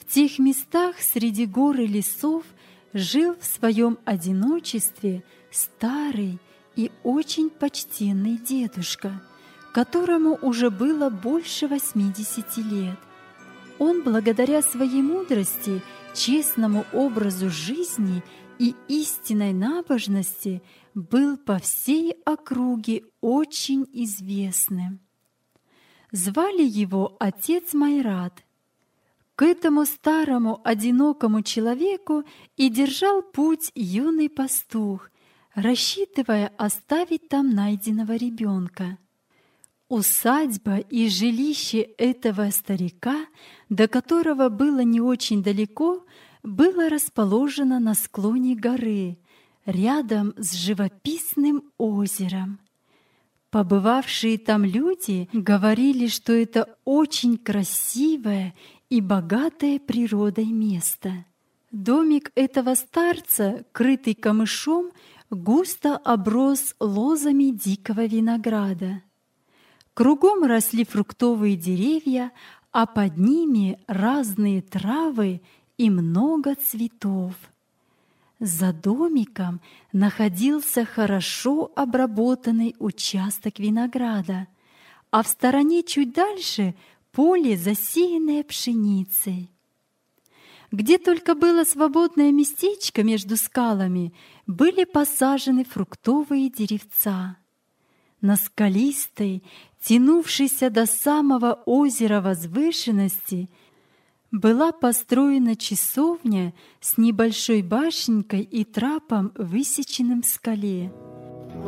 В тех местах среди гор и лесов жил в своем одиночестве старый и очень почтенный дедушка, которому уже было больше 80 лет. Он, благодаря своей мудрости, честному образу жизни и истинной набожности, был по всей округе очень известным. Звали его отец Майрат. К этому старому одинокому человеку и держал путь юный пастух, рассчитывая оставить там найденного ребенка. Усадьба и жилище этого старика, до которого было не очень далеко, было расположено на склоне горы, рядом с живописным озером. Побывавшие там люди говорили, что это очень красивое и богатое природой место. Домик этого старца, крытый камышом, густо оброс лозами дикого винограда. Кругом росли фруктовые деревья, а под ними разные травы и много цветов. За домиком находился хорошо обработанный участок винограда, а в стороне чуть дальше поле, засеянное пшеницей. Где только было свободное местечко между скалами, были посажены фруктовые деревца. На скалистой, тянувшейся до самого озера возвышенности, была построена часовня с небольшой башенкой и трапом, высеченным в скале.